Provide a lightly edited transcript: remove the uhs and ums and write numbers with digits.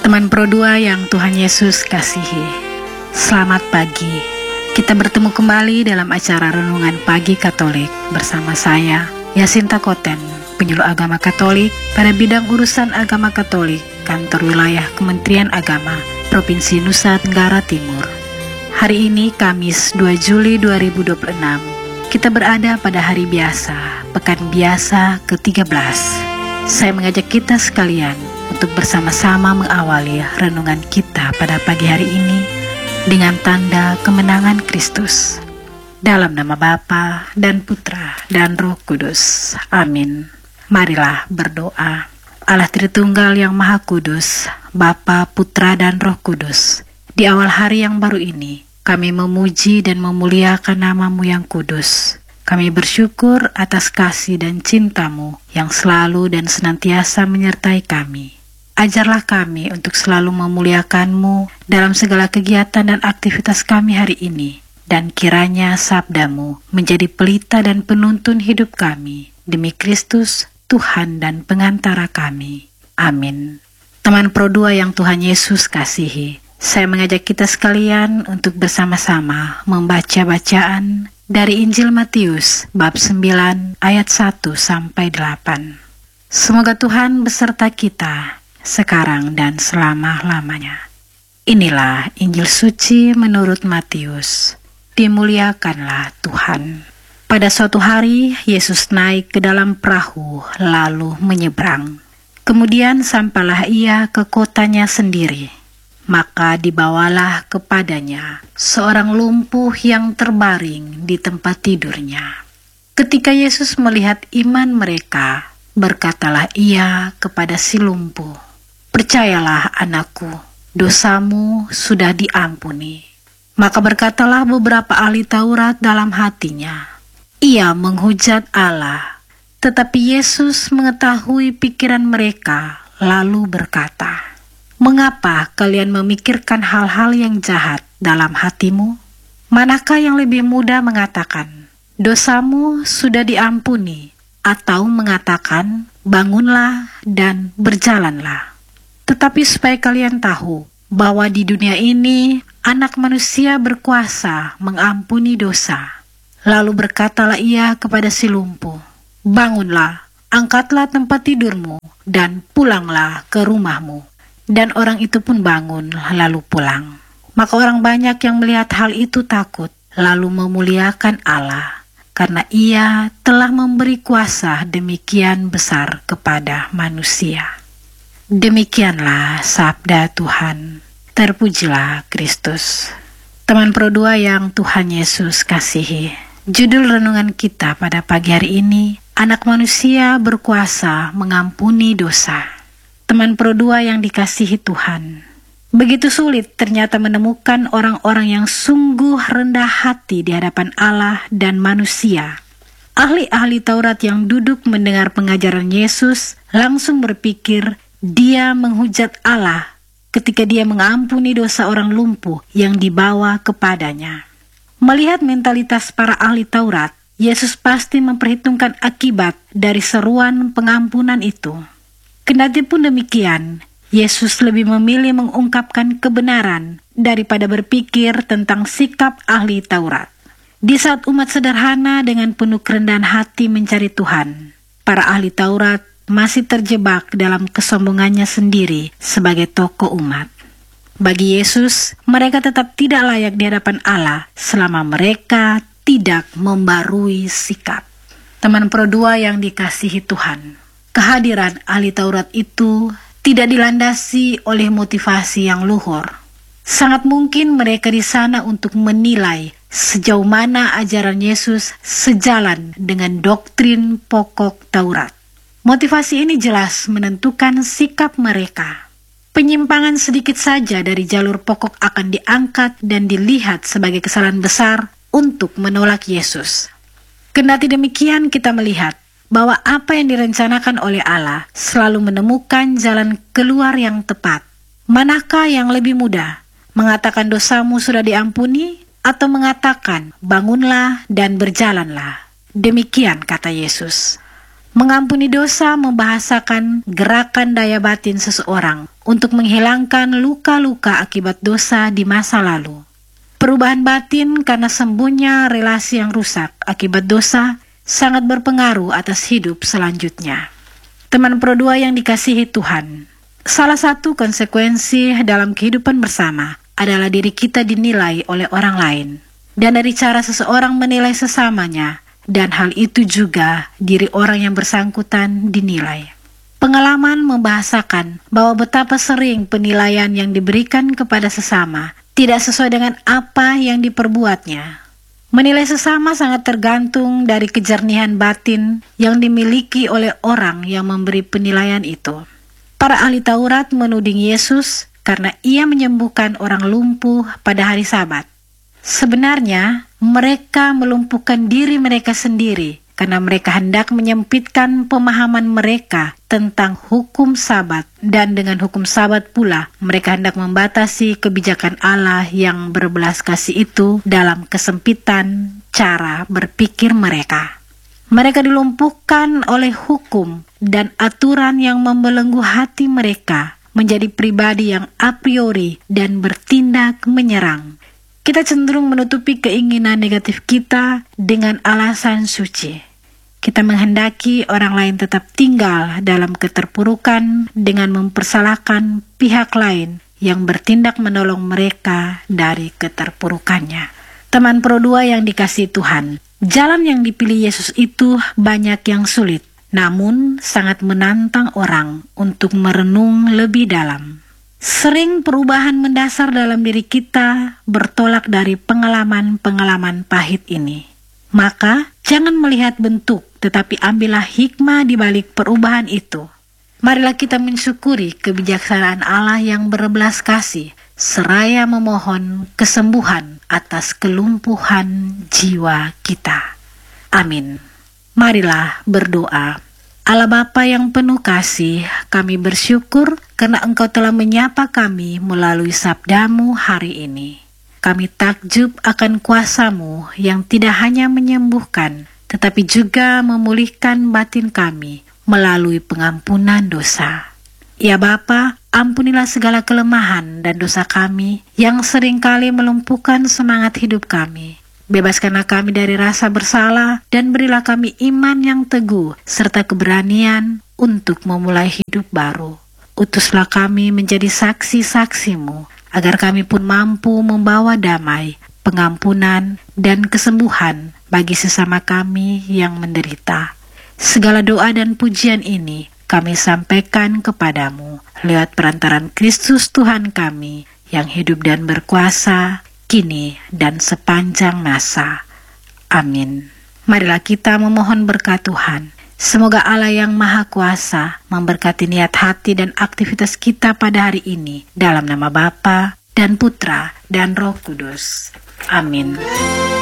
Teman Pro 2 yang Tuhan Yesus kasihi, selamat pagi. Kita bertemu kembali dalam acara Renungan Pagi Katolik bersama saya, Yasinta Koten, penyuluh agama Katolik pada bidang urusan agama Katolik, Kantor Wilayah Kementerian Agama, Provinsi Nusa Tenggara Timur. Hari ini Kamis 2 Juli 2026, kita berada pada hari biasa, Pekan Biasa ke-13. Saya mengajak kita sekalian untuk bersama-sama mengawali renungan kita pada pagi hari ini dengan tanda kemenangan Kristus. Dalam nama Bapa dan Putra dan Roh Kudus. Amin. Marilah berdoa. Allah Tritunggal yang Maha Kudus, Bapa, Putra dan Roh Kudus, di awal hari yang baru ini, kami memuji dan memuliakan nama-Mu yang kudus. Kami bersyukur atas kasih dan cinta-Mu yang selalu dan senantiasa menyertai kami. Ajarlah kami untuk selalu memuliakan-Mu dalam segala kegiatan dan aktivitas kami hari ini. Dan kiranya sabda-Mu menjadi pelita dan penuntun hidup kami. Demi Kristus, Tuhan dan pengantara kami. Amin. Teman Pro 2 yang Tuhan Yesus kasihi, saya mengajak kita sekalian untuk bersama-sama membaca bacaan dari Injil Matius bab 9 ayat 1-8. Semoga Tuhan beserta kita sekarang dan selama-lamanya. Inilah Injil suci menurut Matius. Dimuliakanlah Tuhan. Pada suatu hari, Yesus naik ke dalam perahu lalu menyeberang. Kemudian sampailah ia ke kotanya sendiri. Maka dibawalah kepadanya seorang lumpuh yang terbaring di tempat tidurnya. Ketika Yesus melihat iman mereka, berkatalah ia kepada si lumpuh, "Percayalah anakku, dosamu sudah diampuni." Maka berkatalah beberapa ahli Taurat dalam hatinya, "Ia menghujat Allah." Tetapi Yesus mengetahui pikiran mereka, lalu berkata, "Mengapa kalian memikirkan hal-hal yang jahat dalam hatimu? Manakah yang lebih mudah mengatakan, 'Dosamu sudah diampuni,' atau mengatakan, 'Bangunlah dan berjalanlah'? Tetapi supaya kalian tahu bahwa di dunia ini Anak Manusia berkuasa mengampuni dosa." Lalu berkatalah ia kepada si lumpuh, "Bangunlah, angkatlah tempat tidurmu, dan pulanglah ke rumahmu." Dan orang itu pun bangun lalu pulang. Maka orang banyak yang melihat hal itu takut, lalu memuliakan Allah, karena ia telah memberi kuasa demikian besar kepada manusia. Demikianlah sabda Tuhan. Terpujilah Kristus. Teman Pro 2 yang Tuhan Yesus kasihi, judul renungan kita pada pagi hari ini, Anak Manusia berkuasa mengampuni dosa. Teman Pro 2 yang dikasihi Tuhan, begitu sulit ternyata menemukan orang-orang yang sungguh rendah hati di hadapan Allah dan manusia. Ahli-ahli Taurat yang duduk mendengar pengajaran Yesus langsung berpikir dia menghujat Allah ketika dia mengampuni dosa orang lumpuh yang dibawa kepadanya. Melihat mentalitas para ahli Taurat, Yesus pasti memperhitungkan akibat dari seruan pengampunan itu. Kendati pun demikian, Yesus lebih memilih mengungkapkan kebenaran daripada berpikir tentang sikap ahli Taurat. Di saat umat sederhana dengan penuh kerendahan hati mencari Tuhan, para ahli Taurat masih terjebak dalam kesombongannya sendiri sebagai tokoh umat. Bagi Yesus, mereka tetap tidak layak di hadapan Allah selama mereka tidak membarui sikap. Teman Pro 2 yang dikasihi Tuhan, kehadiran ahli Taurat itu tidak dilandasi oleh motivasi yang luhur. Sangat mungkin mereka di sana untuk menilai sejauh mana ajaran Yesus sejalan dengan doktrin pokok Taurat. Motivasi ini jelas menentukan sikap mereka. Penyimpangan sedikit saja dari jalur pokok akan diangkat dan dilihat sebagai kesalahan besar untuk menolak Yesus. Kendati demikian, kita melihat bahwa apa yang direncanakan oleh Allah selalu menemukan jalan keluar yang tepat. Manakah yang lebih mudah? Mengatakan dosamu sudah diampuni atau mengatakan bangunlah dan berjalanlah? Demikian kata Yesus. Mengampuni dosa membahasakan gerakan daya batin seseorang untuk menghilangkan luka-luka akibat dosa di masa lalu. Perubahan batin karena sembuhnya relasi yang rusak akibat dosa sangat berpengaruh atas hidup selanjutnya. Teman Pro 2 yang dikasihi Tuhan, salah satu konsekuensi dalam kehidupan bersama adalah diri kita dinilai oleh orang lain. Dan dari cara seseorang menilai sesamanya, dan hal itu juga diri orang yang bersangkutan dinilai. Pengalaman membahasakan bahwa betapa sering penilaian yang diberikan kepada sesama tidak sesuai dengan apa yang diperbuatnya. Menilai sesama sangat tergantung dari kejernihan batin yang dimiliki oleh orang yang memberi penilaian itu. Para ahli Taurat menuding Yesus karena ia menyembuhkan orang lumpuh pada hari Sabat. Sebenarnya, mereka melumpuhkan diri mereka sendiri karena mereka hendak menyempitkan pemahaman mereka tentang hukum Sabat, dan dengan hukum Sabat pula mereka hendak membatasi kebijakan Allah yang berbelas kasih itu dalam kesempitan cara berpikir mereka. Mereka dilumpuhkan oleh hukum dan aturan yang membelenggu hati mereka menjadi pribadi yang a priori dan bertindak menyerang. Kita cenderung menutupi keinginan negatif kita dengan alasan suci. Kita menghendaki orang lain tetap tinggal dalam keterpurukan dengan mempersalahkan pihak lain yang bertindak menolong mereka dari keterpurukannya. Teman Pro 2 yang dikasihi Tuhan, jalan yang dipilih Yesus itu banyak yang sulit, namun sangat menantang orang untuk merenung lebih dalam. Sering perubahan mendasar dalam diri kita bertolak dari pengalaman-pengalaman pahit ini. Maka jangan melihat bentuk, tetapi ambillah hikmah di balik perubahan itu. Marilah kita mensyukuri kebijaksanaan Allah yang berbelas kasih, seraya memohon kesembuhan atas kelumpuhan jiwa kita. Amin. Marilah berdoa. Allah Bapa yang penuh kasih, kami bersyukur karena Engkau telah menyapa kami melalui sabda-Mu hari ini. Kami takjub akan kuasa-Mu yang tidak hanya menyembuhkan, tetapi juga memulihkan batin kami melalui pengampunan dosa. Ya Bapa, ampunilah segala kelemahan dan dosa kami yang seringkali melumpuhkan semangat hidup kami. Bebaskanlah kami dari rasa bersalah dan berilah kami iman yang teguh serta keberanian untuk memulai hidup baru. Utuslah kami menjadi saksi-saksi-Mu agar kami pun mampu membawa damai, pengampunan, dan kesembuhan bagi sesama kami yang menderita. Segala doa dan pujian ini kami sampaikan kepadamu lewat perantaran Kristus Tuhan kami yang hidup dan berkuasa kini dan sepanjang masa. Amin. Marilah kita memohon berkat Tuhan. Semoga Allah yang Maha Kuasa memberkati niat hati dan aktivitas kita pada hari ini dalam nama Bapa dan Putra dan Roh Kudus. Amin.